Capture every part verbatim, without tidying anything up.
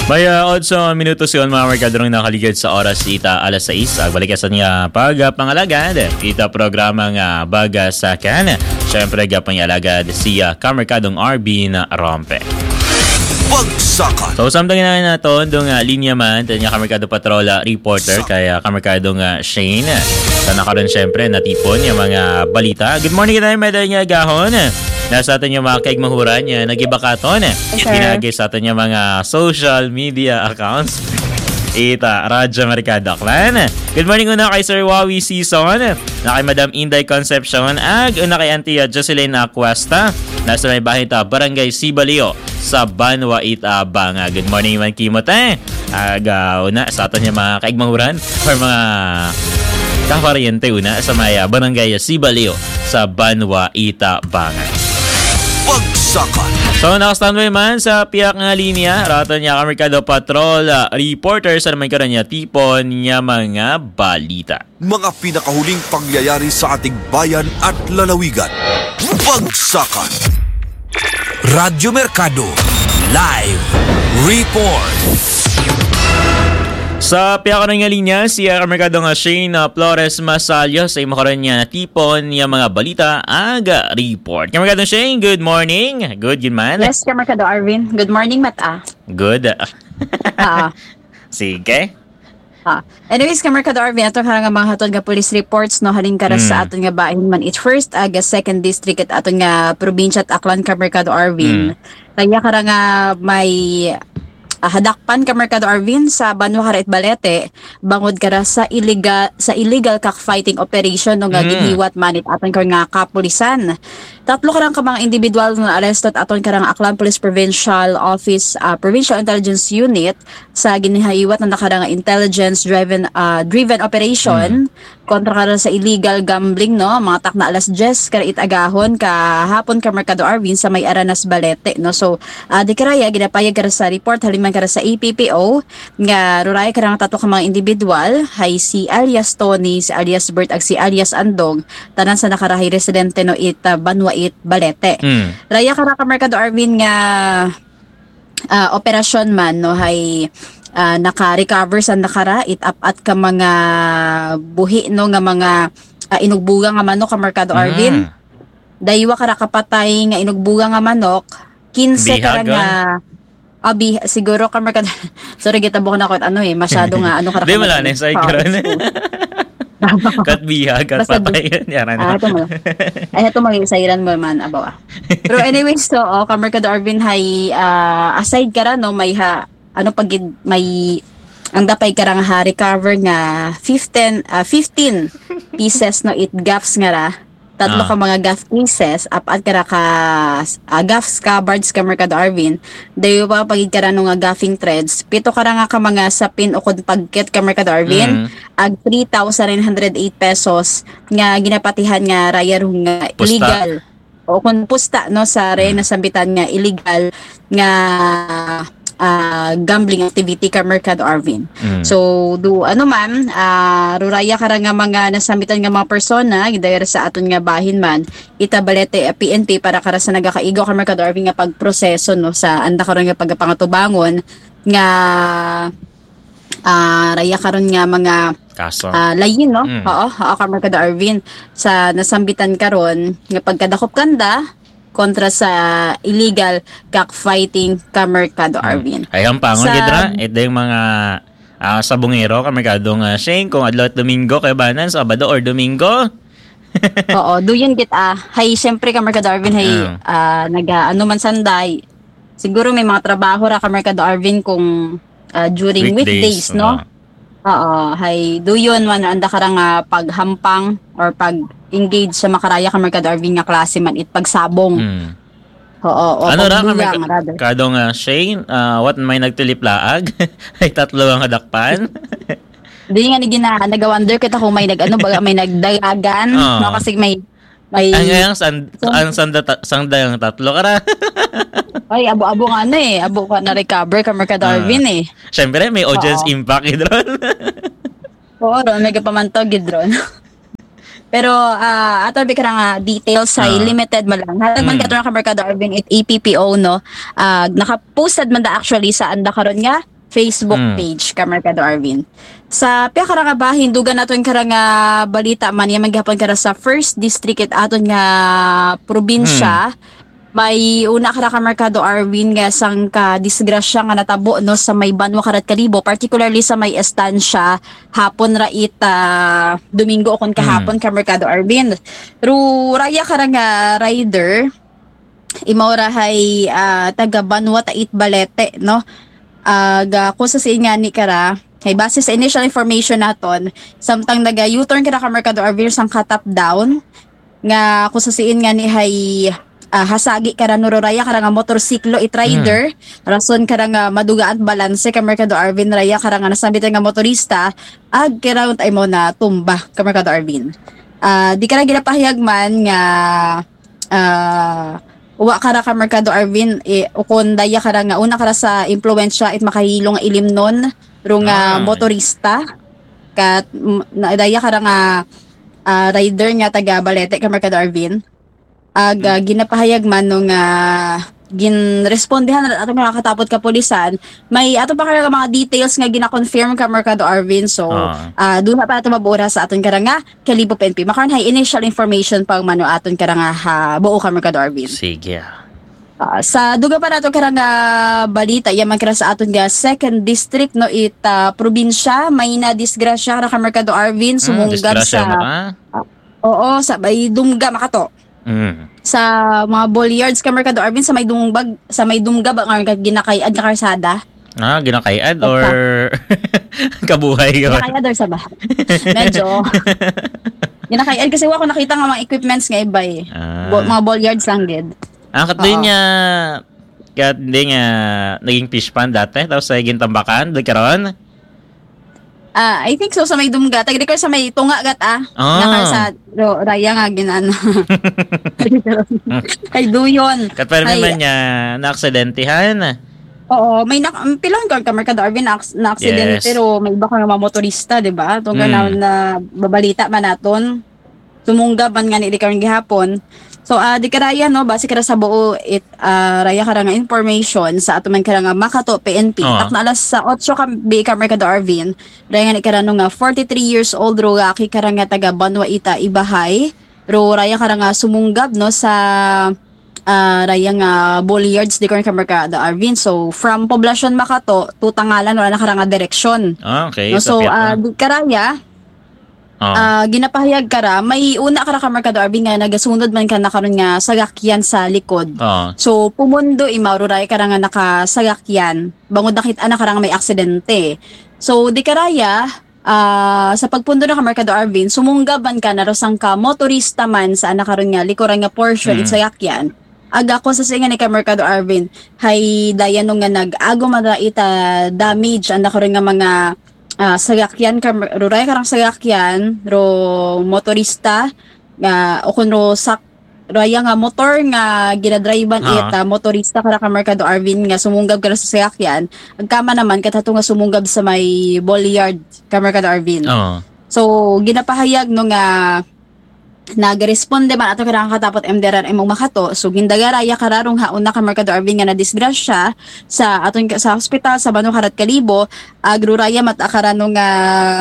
May uh, otso minutos yun mga merkado nang nakaligid sa oras ita alas sais. Balik sa niya pagpangalagad. Ita programa nga baga sa kan. Siyempre gapang alagad siya kamerkadong R B na Rompe. Bagsakan. So samtang na nato dong uh, linya man tanya kamerkado patrola reporter kaya kamerkadong uh, Shane. Sa nakaroon siyempre natipon yung mga balita. Good morning kita medal niya gahon. Nasa atin yung mga kaigmahuran niya, nag-ibakaton eh. Okay. Ginagay sa atin yung mga social media accounts. Ita, Radyo Mercado Clan. Good morning una kay Sir Wawi Season. Na kay Madam Inday Concepcion. Ag, una kay Auntie Jocelyn Acuesta. Nasa may bahay ta, Barangay Sibalio sa Banwa Itabanga. Good morning man Kimote. Ag, uh, una sa atin yung mga kaigmahuran or mga kaparyente una sa may uh, Barangay Sibalio sa Banwa Itabanga. Bagsakan. So, nakastandby man sa piyak nga linya. Ratan niya Mercado Patrol uh, reporter sa naman karoon niya tipon niya mga balita. Mga pinakahuling pangyayari sa ating bayan at lalawigan. Bagsakan. Radyo Mercado Live Report. Sa piyakaroon nga linya, si Mercado nga Shane uh, Flores Masalyo sa imakaroon niya na tipon niya mga balita aga report. Mercado Shane, good morning. Good, good man. Yes, Mercado Arvin. Good morning, Mata. Good. Ah. Sige. Ah. Anyways, Mercado Arvin, ato nga mga hatod nga police reports no halin karas mm. sa aton nga bahin man it first aga second district at aton nga probinsya at Aklan Mercado Arvin. Mm. Kaya kara nga may Uh, hadakpan ka Mercado Arvin sa Banwa Harit Balete bangod kara sa illegal sa illegal cockfighting operation no nga mm. giniwat manit aton ka nga kapulisan. Tatlo karang ka mga individual na arrested aton karang Aklan Police Provincial Office uh, Provincial Intelligence Unit sa ginihiwat na nakarang intelligence driven uh, driven operation mm. kontra kara sa illegal gambling no mga tak na alas diyes kara itagahon kahapon ka Mercado Arvin sa may Aranas Balete no. So uh, di karaya ginapayag kara sa report halin kara sa A P P O nga ruray karang tato ka mga individual hay si alias Tony, si alias Bert ag si alias Andong tanan sa nakarahay residente no it uh, Banwa it Balete. Mm. Raya kara ka Mercado Arvin nga uh, operasyon man no hay uh, naka-recover sa nakara it up at ka mga buhi no nga mga uh, inugbuga nga manok ka Mercado mm. Arvin. Daywa kara kapatay nga inugbuga nga manok kinse kara nga Abi, siguro ka Mercado. Sorry, gitabok na ko at ano eh, masyado nga ano karakter. Di wala na, sa ikron. Kat biha, kat patay. Yaran na. Ah, ito mo. Ay, ito mag-isairan mo man, abaw ah. Pero anyways, so, oh, ka Mercado Arvin, hay, uh, aside ka ra, no, may ha, ano pag, may, ang dapay ka ra nga recover nga fifteen, uh, fifteen pieces, no, it gaffs nga ra. Tatlo ah. ka mga gaff pieces, apat ka ra ka uh, gaff scabbards ka Mercado Arvin. Dayo pa pagid ka ra nga gaffing threads. Pito ka ra nga ka mga sapin o kung pagket ka Mercado Arvin. Mm. Ag three thousand nine hundred eight pesos nga ginapatihan nga raya nga pusta. Illegal. O kung pusta no sa re mm. nasambitan nga illegal nga Uh, gambling activity ka Mercado Arvin. Mm. So do ano man uh, ruraya kara nga mga nasambitan nga mga persona gidayra sa aton nga bahin man itabalete uh, P N P para kara sa nagakaigo ka Mercado Arvin nga pagproseso no sa anda karon nga pagpangatubangon nga uh, raya karon nga mga kaso uh, layin no. Mm. Oo, oo ka Mercado Arvin sa nasambitan karon nga pagkadakop kanda kontra sa illegal cockfighting ka Mercado Arvin. Ay ang pangon gidra ito yung mga uh, sabungero ka Mercado nga Shane kung adlaw at Domingo kay banan Sabado or Domingo. Oo, duyon git ah. Hay syempre ka Mercado Arvin hay uh. uh, naga ano man sanday. Siguro may mga trabaho ra ka Mercado Arvin kung uh, during weekdays, weekdays no. Uh. Oo, hay duyon man anda ka ra nga paghampang or pag engage sa makaraya ka Mercado Arvin nga klase man it pagsabong. Mm. Oo, o ano ra ka kadong uh, Shane, uh, what may nagtiliplaag? Ay tatlo ang hadakpan. Di nga ni gina nagawonder kita kung may nagano baga may nagdagagan oh. no kasi may may ang ang san so, ang sanda sangdang tatlo kara. Ay abo-abo nga na eh, abo ka na recover ka Mercado uh, Arvin eh. Syempre may audience oo. Impact gidron. Oo, may kapamantog gidron. Pero uh, ato bi karang uh, details sa uh, limited man lang. Hatag man mm. katong ka Mercado Arvin it A P P O no. Uh, naka-posted man da actually sa anda karon nga Facebook Mm. page ka Mercado Arvin. Sa piya karang bahin dugan naton karang nga balita man yang maghapon kara sa first district it aton nga probinsya. May una kara ka Mercado Arvin nga sang ka disgrasya nga natabo no sa may Banwa Karat Kalibo, particularly sa may estansya hapon ra it ah, Domingo kon kahapon ka Mercado Arvin. Pero raya kara nga rider imaw rahay ah, taga Banwa Tait Balete no. Aga kung sa nga ni kara kay base sa initial information naton samtang naga U-turn kara ka Mercado Arvin sang ka top down nga kung sa nga ni hay ah, hasagi kara nuroraya kara nga motorsiklo it rider rason kara nga maduga at balanse ka Mercado Arvin raya kara nga nasambitan nga motorista ag kara untay mo na tumba ka Mercado Arvin. Ah, di kara ginapahayag man nga ah uwa kara ka Mercado Arvin eh, ukon daya kara nga una kara sa impluwensya it makahilo nga ilim nun ro nga Ah. motorista kat mm, na- daya kara nga ah, rider nga taga Balete ka Mercado Arvin ag ah, ginapahayag man nung uh, ginrespondihan na ato mga katapot kapulisan may ato pa kaya mga details nga gina-confirm ka Mercado Arvin so Ah. ah doon na pa ato mabura sa aton kara nga Kalibo P N P makaron hay initial information pang mano aton kara nga ha, buo ka Mercado Arvin. Sige. Ah, sa duga pa nato kara nga balita yaman kara sa aton nga second district no it ah, probinsya may na disgrasya ra ka Mercado Arvin Mm, sumunggab disgrasya mo sa ka? oo sa may dumga makato Mm. sa mga bollyards ka Mercado Arvin sa may dumgbag sa may dumga ba nga ginakayad nga karsada Ah, ginakayad or kabuhay yun? ginakayad or sa ba medyo ginakayad kasi wala ko nakita nga mga equipments nga iba eh Ah. Bo- mga bollyards lang gid. Ang kat din Oo. niya, kat din nga naging fish pan dati, tapos sa higing tambakan, doon karon. Ah, I think so sa may dumga tagdi ko sa may tunga gat ah Ah. nakar sa ro, raya nga ginan ay duyon Kat pero Ay. naman niya, na-aksidentihan. oo may nak pilang ka ka Mercado Arvin na, na accident Yes. pero may iba ka nga mga motorista di ba tungkol Mm. na, na babalita man naton sumunggab man nga ni di karon gihapon. So ah di karaya no base kara sa buo it ah, raya kara nga information sa ato man kara nga Makato P N P. Oo. Tak na alas sa otso ka bi ka Mercado Arvin. Raya nga ni kara no nga forty-three years old ro aki kara nga taga Banwa Ita Ibahay. Ro raya kara nga sumunggab no sa ah, raya nga bollyards di karon ka Mercado Arvin. So from poblasyon Makato to Tangalan wala na kara nga direksyon. Ah, okay. No, so Piat ah, na. di karaya Oh. Ah, ginapahayag kara, may una kara ka Mercado Arvin nga nagasunod man ka na karon nga sagakyan sa likod. Oh. So pumundo imaururay kara nga nakasagakyan. Bangod nakita na kara nga may aksidente. So di karaya ah, sa pagpundo na ka Mercado Arvin, sumunggab man ka narosang ka motorista man sa ana karon nga likuran nga portion Mm. it sagakyan. Aga ko sa singa ni ka Mercado Arvin, hay dayan nung nga nag-ago man ra ita damage ana karon nga mga ah, sagakyan ka ruray karang sagakyan ro motorista nga o kun ro sak raya nga motor nga ginadrivean Ah. it ah, motorista kara ka Mercado Arvin nga sumunggab kara sa sagakyan agkama naman katato nga sumunggab sa may bolyard ka Mercado Arvin. Oh. So ginapahayag no nga nagresponde man ato karang katapot M D R R imong Makato so gindagaraya kararong hauna ka Mercado Arvin nga na disgrasya sa aton sa hospital sa Banwa Karat Kalibo agruraya mat akarano nga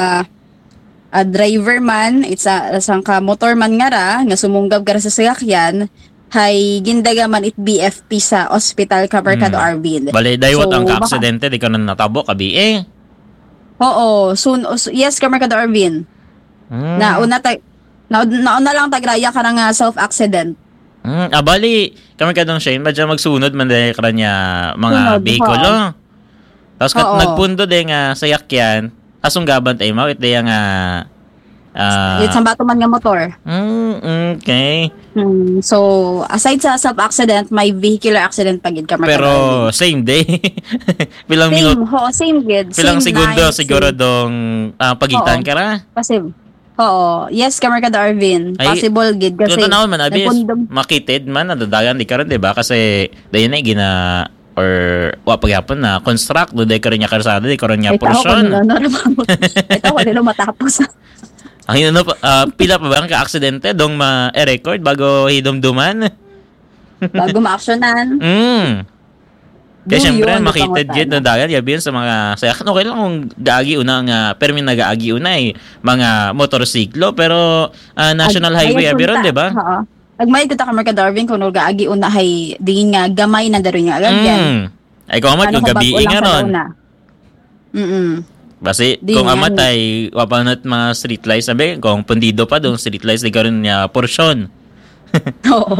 a driver man it's a sang ka motor man nga ra nga sumunggab kara sa sasakyan hay gindaga man it B F P sa hospital ka Mercado Mm. Arvin. Bali, daywat So, ang baka- ka-aksidente, di ka na natabo, kabi eh. Oo, soon so, yes ka Mercado Arvin. Hmm. Na una ta na, nauna lang tagraya ka nga self-accident. Hmm. Ah, bali, kami ka doon, Shane, madya magsunod man dahil ka niya mga Sunod, vehicle, oo. oh. Tapos kat Oo. nagpundo din nga sa yakyan, asong gaban tayo mo, ito yung nga, ah, It's ang bato man nga motor. hmm, okay. Hmm, so, aside sa self-accident, may vehicular accident pa gid ka Mercado Pero, Arvin. same day. Pilang Same, minuto, ho, same gid. pilang Same segundo night, siguro same- dong ah, pagitan Oo. ka ra. Kasi, oo. Yes, ka Mercado Arvin. Ay, Possible gid kasi. Kasi, tanaw man, abis, nagpundong- makitid man, nadadagan di ka rin, di ba? Kasi, dayan na, gina, or, wa pagyapon na, construct, do di ka rin niya karsada, di ka rin niya Ay, tao ko portion. nila, no, no, Ay, tao ko nila matapos. Ang ano pa, ah, pila pa ba ang ka-aksidente dong ma-record bago hidumduman? Bago ma-actionan. Mm. Kaya syempre, Duyon, makita pangutan. dyan na dagat, yabihin sa mga, saya okay lang kung gaagi una nga, pero may nagaagi una eh, mga motorsiklo, pero ah, national Ag- highway, mayad yabiron, punta. di ba? Oo. Agmayad kita ka Marka Darwin kung nagaagi una hay di nga gamay na daro nga agagyan. Mm. Ay, kung amat, Ano yung kung gabi bago lang nga sa ron. una. Mm. Basi, Di kung nga, amat ni- ay wapanat mga street lights, sabi, kung pundido pa doon, street lights, di ka rin niya porsyon. Oo.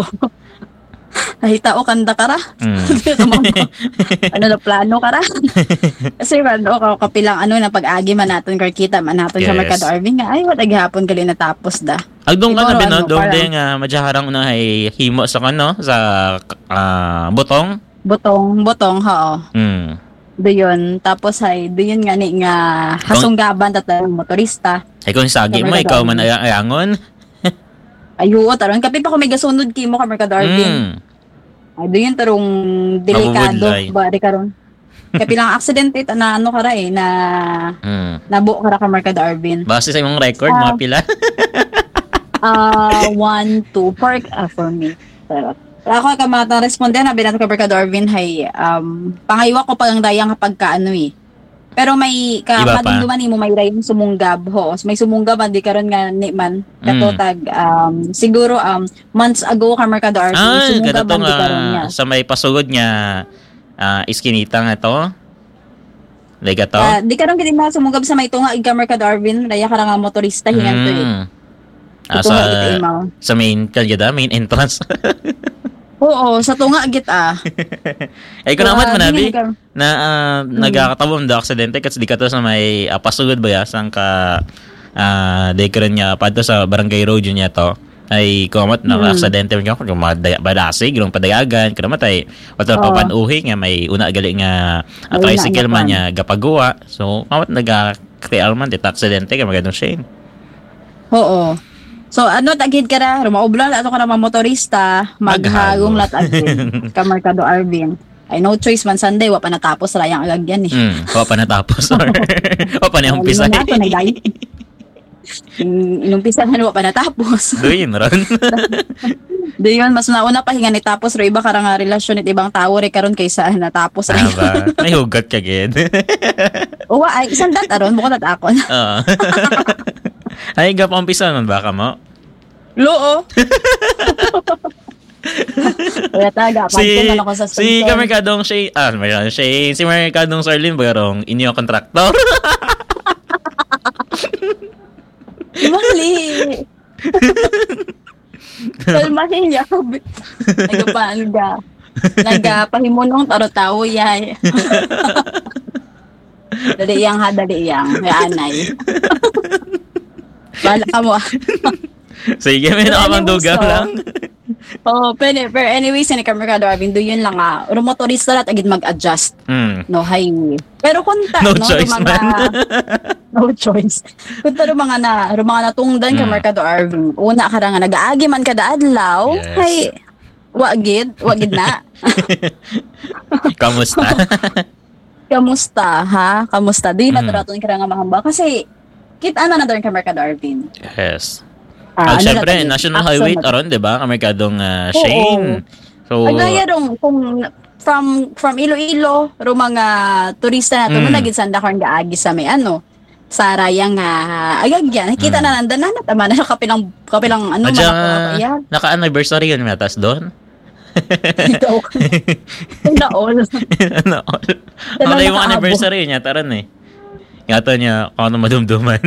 Ay tao kanda kara. Mm. Ano na plano kara? Kasi ano ka kapilang ano na pag-agi man naton kar kita man naton sa Yes. Mercado Arvin nga ay wala gihapon gali natapos da. Agdong ka na Siguro, bino, ano, doon parang- din nga, madyaharang una ay himo sa kano, sa ah, butong. Botong, botong oo. Mm. Doyon tapos ay doyon nga ni nga hasunggaban tatang motorista. Ay, kung sagi mo, Sa ikaw Mercado man ay ayangon. Ayuo taron kapit pa ko may gasunod kimo ka Mercado Arvin. Mm. Ay doyon tarong delikado Mabubudlay. ba di karon. Kapilang aksidente na ano kara eh na Mm. nabo kara ka Mercado Arvin. Base sa imong record, Ah. mga pila. Ah, one, two, for, ah, for me. Pero, ako ka mata responde na binato ka Mercado Arvin hay um pangaywa ko pang dayang kapag kaano eh. Pero may ka Iba pa. madumduman mo may dayang sumunggab ho. May sumunggab man di karon nga ni man Mm. katotag um siguro um months ago ka Mercado Arvin Ah, sumunggab ganito man di karon nga, nga. sa may pasugod nga, ah, iskinita nga to. Like to. Ah, di karon gid na sumunggab sa may tunga ig ka Mercado Arvin raya ka nga motorista hingan to eh. Mm. Ah, Tunga sa, gid imaw. sa main, kagada, main entrance. Oo, sa tunga gid ah. Ay, kung naman Ah, manabi, dili ka- na uh, nagkakatabong da aksidente kasi di ka to sa may uh, pasugod ba ya sang ka uh, di ka rin niya padto sa barangay road yun niya to ay kumat na Mm. aksidente man kung yung mga badasig yung padayagan kumat ay wato Oo. papanuhi nga may una gali nga uh, May una tricycle nga man pa. niya gapagawa so kumat nagka-creal man di aksidente kay magadong shame. Oo. So ano tagid ka ra, rumaublan ato ka na mga motorista, maghagong lat agid ka Mercado Arvin. Ay no choice man Sunday wa pa natapos rayang agagyan eh. Mm, wa pa natapos or wa pa na umpisa. Ano na, ito, nagay- In- Inumpisa na wa pa natapos. Doon ron. Di yun, mas nauna pa hinga ni tapos ro iba karang nga relasyon at ibang tao re karon kaysa natapos ra. Aba, may hugat ka gid. Uwa ay isang dat aron bukod at akon. Oo. Ay, gap umpisa nun baka mo. Loo. Kaya taga, Si pagkunan ako sa si sponsor. Kamerkadong Shay, ah, Merkadong Shay, si Merkadong Sarlin Barong, inyo kontraktor. Mali. Kalmahin niya. Nagpaan ka. Nagpahimunong taro-tao yay. Dali iyang ha, dali iyang. May anay. Bala ka mo. Sige, may Pero nakamang anyways, dugang so, lang. Oh, pero, pero anyway, sa Mercado Arvin, do yun lang ah. Rumotorista rat agad mag-adjust. Mm. No, highway. Pero kunta, No no, choice, rumanga- man. no choice. Kunta rumanga na, rumanga natungdan ka Mm. Mercado Arvin. Una ka ra nga nag-aagi man kada adlaw. Yes. Hay, wagid, wagid na. Kamusta? Kamusta, ha? Kamusta? Di na Mm. turaton ka ra nga mahamba. Kasi, kita na na doon ka Mercado Arvin. Yes. Ah, At ano syempre, na to, National action Highway na to. taron, 'di ba? Kamerkadong uh, Oo. Shane. So, Ang gaya rong, kung from from Iloilo, ro mga turista na to, Mm. mm. naging sanda kang gaagi sa may ano, sa rayang uh, agagyan. Nakita Mm. na nandan na tama na kapilang kapilang ano Adya, mga yeah. naka-anniversary yun matas doon. Ito. Na all. ano? Ano na yung nakaabot. anniversary niya, taran eh. Yato niya, kung ano madumduman.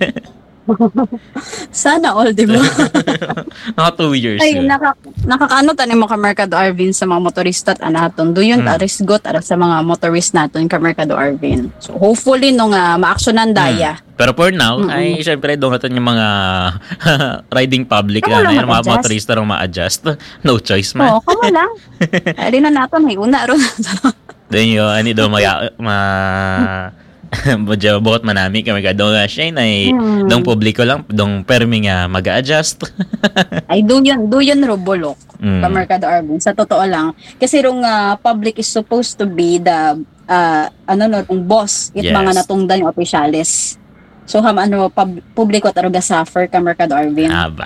Sana all, di ba? Naka two years. Ay, yun. naka, nakakaano tanin mo ka Mercado Arvin sa mga motorista at anaton. Doon Mm. taris got ara sa mga motorist naton ka Mercado Arvin. So hopefully no nga ma-actionan daya. Mm. Pero for now, Mm-mm. ay syempre doon natin yung mga riding public Kamo na, lang yung mga mag-adjust. motorista rin ma-adjust. No choice man. Oo, kamo lang. Ay, di na naton hay una ron. Then yun, ano doon maya, ma... Budya, bukot manami kami ka doon siya ay Mm. doon publiko lang, doon permi nga mag-adjust. Ay do yun, do yun ro bulok. Mm. Ka Mercado Arvin. Sa totoo lang. Kasi rong ah, public is supposed to be the ah, ano no, rong boss it Yes. mga natungdan yung opisyales. So ham ano pub, publiko at aruga suffer ka Mercado Arvin. Aba.